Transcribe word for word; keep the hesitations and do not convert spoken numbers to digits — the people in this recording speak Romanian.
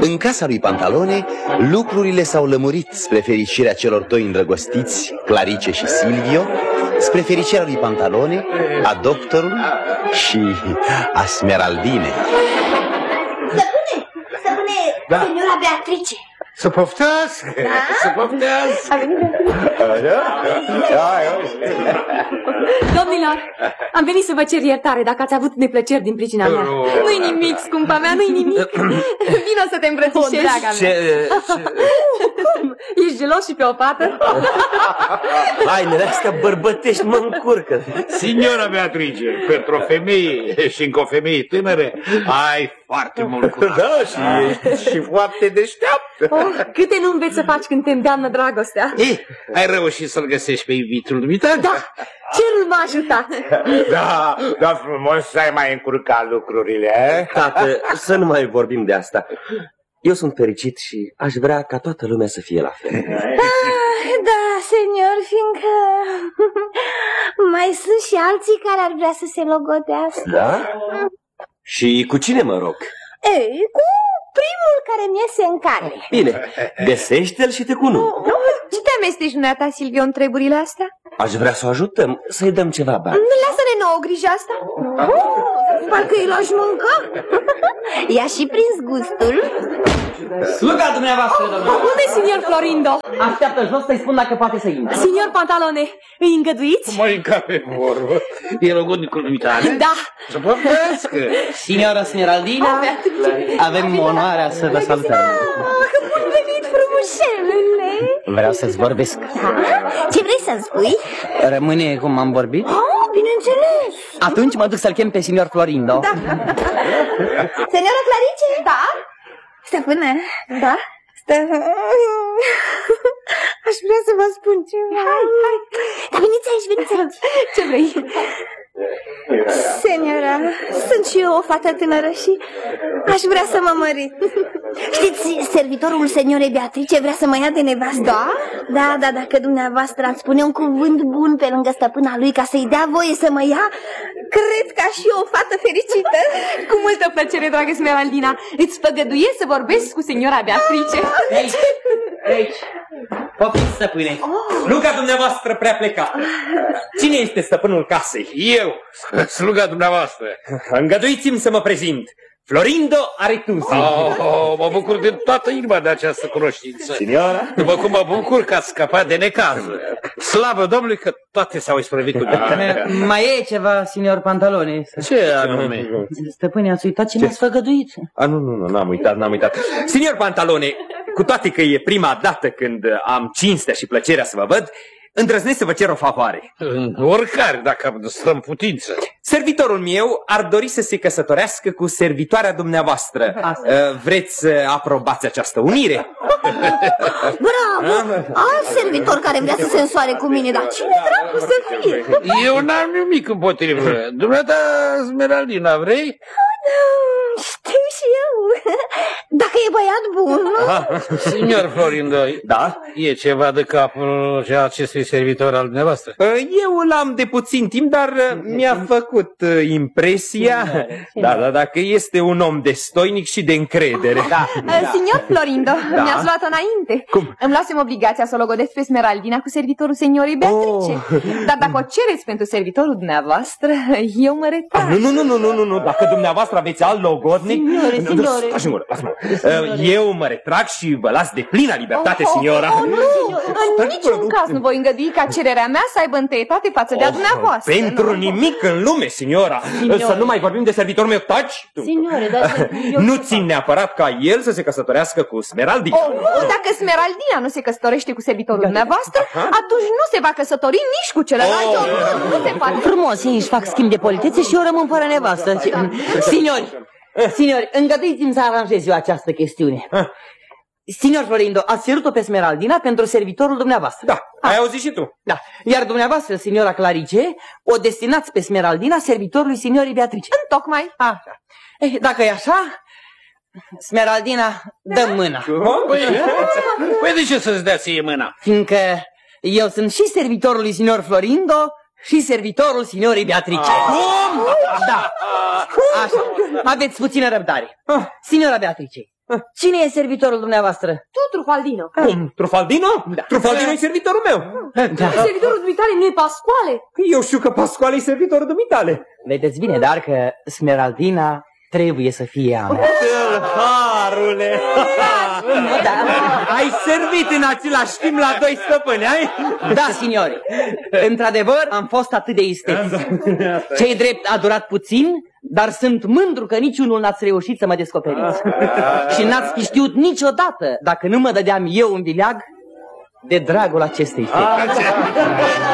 În casa lui Pantalone, lucrurile s-au lămurit spre fericirea celor doi îndrăgostiți, Clarice și Silvio, spre fericirea lui Pantalone, a doctorului și a Smeraldine. Stăpâne, stăpâne, da. Signora Beatrice. Să poftească, da? Să poftească. A venit Domnilor, am venit să vă cer iertare dacă ați avut neplăceri din pricina mea. Nu-i nimic, scumpa mea, nu-i nimic. Vino să te îmbrățișezi, draga mea. Ce... Ești gelos și pe o pată? Hainele astea bărbătești mă încurcă. Signora Beatrice, pentru o femeie și încă o femeie tânără, ai foarte mult curaj. Da, și ești și foarte deșteaptă. Oh, câte nu înveți să faci când te îndeamnă dragostea. Ei, ai reușit să-l găsești pe iubitul dumitale? Da, cerul m-a ajutat. Da, da, frumos să ai mai încurcat lucrurile, eh? Tată, să nu mai vorbim de asta. Eu sunt fericit și aș vrea ca toată lumea să fie la fel. Ah, da, senior, fiindcă mai sunt și alții care ar vrea să se logodească. Da? Și cu cine mă rog? Ei, cu primul care mi iese în cale. Bine, găsește-l și te cunosc. Ce te amesteci dumneata, Silvio, în treburile astea? Aș vrea să o ajutăm, să-i dăm ceva bani. Lasă-ne nouă grija asta. Parcă îi lași mânca. I-a și prins gustul. Sluga dumneavoastră, domnule. Unde e signor Florindo? Așteaptă jos să-i spun dacă poate să intre. Signor Pantalone, îi îngăduiți? Măi, ca pe vorbă. E logodnicul dumitale? Da. Să poftească. Signora Smeraldina, avem onoarea să vă salutăm. Bun venit, frumușelule. Vreau să-ți vorbesc. Ce vrei să-mi spui? Rămâne cum am vorbit? Oh, bineînțeles. Atunci mă duc să-l chem pe signor Florindo. Da. Senora Clarice? Da. Stăpâne? Da. Stăpâne. Aș vrea să vă spun ceva. Hai, hai. Dar veniți aici, veniți aici. Ce vrei? Seniora, sunt și eu o fată tânără și aș vrea să mă mărit. Știți, servitorul seniorei Beatrice vrea să mă ia de nevastă. Da? Da, da, dacă dumneavoastră ați spune un cuvânt bun pe lângă stăpâna lui ca să-i dea voie să mă ia, cred că aș fi o fată fericită. Cu multă plăcere, dragă Smeraldina. Îți făgăduiesc să vorbesc cu seniora Beatrice. Aici, aici. Poftiți, stăpâne. Sluga dumneavoastră prea plecată. Cine este stăpânul casei? Eu, sluga dumneavoastră. Îngăduiți-mi să mă prezint. Florindo Aretusi. Oh, oh, mă bucur de toată inima de această cunoștință. Signora? După cum mă bucur că ați scăpat de necaz. Slavă Domnului că toate s-au isprăvit cu bine. Mai e ceva, signor Pantalone? Ce anume? Stăpâne, ați uitat ce mi-ați făgăduit? A, nu, nu, nu, n-am uitat, n-am uitat. Signor Pantalone, cu toate că e prima dată când am cinstea și plăcerea să vă văd, îndrăznesc să vă cer o favoare. Oricare, dacă stăm în putință. Servitorul meu ar dori să se căsătorească cu servitoarea dumneavoastră. Asta. Vreți să aprobați această unire? Bravo! Alt servitor care vrea să se însoare cu mine, dar cine dracu să fie? Eu n-am nimic împotrivă. Dumneata, Smeraldina, vrei? Știu și eu. Dacă e băiat bun. Signor Florindo, da? E ceva de capul acestui servitor al dumneavoastră? Eu l-am de puțin timp, dar mi-a făcut impresia. Da, da, dacă este un om destoinic și de încredere. Da. Da. Signor Florindo, Da. mi-ați luat înainte. Cum? Îmi luasem obligația să o logodesc pe Smeraldina cu servitorul seniorii Beatrice. Oh. Dar dacă o cereți pentru servitorul dumneavoastră, eu mă retrag. Ah, nu, nu, nu, nu, nu, nu, dacă dumneavoastră aveți alt logodnic... Signore, signore. Lasă-mă, lasă-mă. Eu mă retrag și vă las de plină libertate, Oh, oh, signora. oh, nu, în niciun caz nu voi îngădui ca cererea mea să aibă întâietate față de a dumneavoastră. Pentru nimic în lume, signora. Să nu mai vorbim de servitorul meu, taci. Signore, dar... Nu țin neapărat ca el să se căsătorească cu Smeraldina. Oh, dacă Smeraldina nu se căsătorește cu servitorul dumneavoastră, atunci nu se va căsători nici cu celălalt. Oh. Nu, nu se poate. Frumos, ei își fac schimb de politețe și eu rămân fără nevastă. Signori, signori, îngăduiți-mi să aranjez eu această chestiune. Signor Florindo, ați cerut-o pe Smeraldina pentru servitorul dumneavoastră. Da, ai auzit și tu. Da, iar dumneavoastră, signora Clarice, o destinați pe Smeraldina servitorului signorii Beatrice. Întocmai. Așa. Eh, dacă e așa, Smeraldina, dă mâna. Păi, păi de ce să-ți dea ție mâna? Fiindcă eu sunt și servitorul lui signor Florindo și servitorul signorii Beatrice. Cum? Da. Așa. Aveți puțină răbdare. Signora Beatrice, Cine e servitorul dumneavoastră? Tu, Trufaldino. Cum? Trufaldino? Da. Trufaldino e servitorul meu. Da. Servitorul dumitale nu e Pascoale? Eu știu că Pascoale e servitorul dumitale. Vedeți bine, dar că Smeraldina trebuie să fie a mea. Tâlharule! Da. Ai servit în același timp la doi stăpâni, ai? Da, signori. Într-adevăr, am fost atât de isteți. Ce-i drept a durat puțin, dar sunt mândru că niciunul n-ați reușit să mă descoperiți. Și n-ați fi știut niciodată dacă nu mă dădeam eu un vileag de dragul acestei fete.